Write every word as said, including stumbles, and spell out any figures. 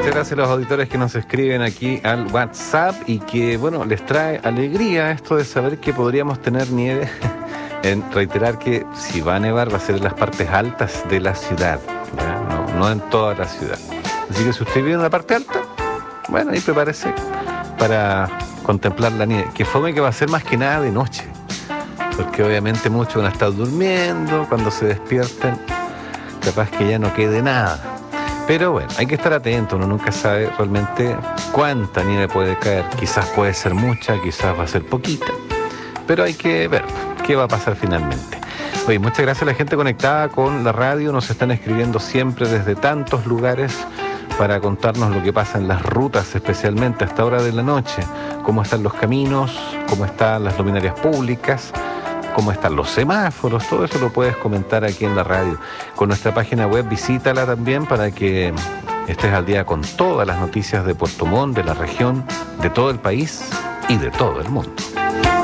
Muchas gracias a los auditores que nos escriben aquí al WhatsApp y que, bueno, les trae alegría esto de saber que podríamos tener nieve. En reiterar que si va a nevar va a ser en las partes altas de la ciudad, no, no en toda la ciudad. Así que si usted vive en la parte alta, bueno, ahí prepárese para contemplar la nieve, que fome que va a ser más que nada de noche, porque obviamente muchos van a estar durmiendo, cuando se despierten capaz que ya no quede nada. Pero bueno, hay que estar atento, uno nunca sabe realmente cuánta nieve puede caer, quizás puede ser mucha, quizás va a ser poquita, pero hay que ver qué va a pasar finalmente. Oye, muchas gracias a la gente conectada con la radio, nos están escribiendo siempre desde tantos lugares para contarnos lo que pasa en las rutas, especialmente a esta hora de la noche, cómo están los caminos, cómo están las luminarias públicas, cómo están los semáforos, todo eso lo puedes comentar aquí en la radio. Con nuestra página web, visítala también para que estés al día con todas las noticias de Puerto Montt, de la región, de todo el país y de todo el mundo.